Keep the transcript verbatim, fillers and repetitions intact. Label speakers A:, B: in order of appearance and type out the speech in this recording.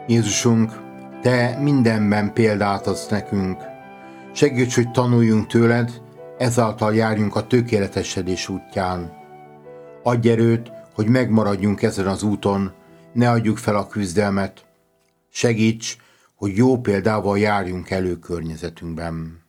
A: Jézusunk, Te mindenben példát adsz nekünk. Segíts, hogy tanuljunk tőled, ezáltal járjunk a tökéletesedés útján. Adj erőt, hogy megmaradjunk ezen az úton, ne adjuk fel a küzdelmet. Segíts, hogy jó példával járjunk elő környezetünkben.